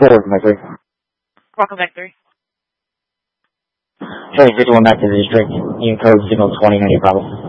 Welcome back 3. Welcome back 3. Hey, 51 back to the district. Unit code signal 20, no problem.